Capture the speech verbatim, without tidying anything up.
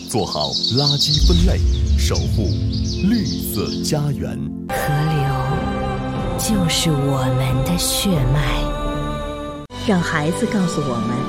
做好垃圾分类，守护绿色家园。 河流就是我们的血脉，让孩子告诉我们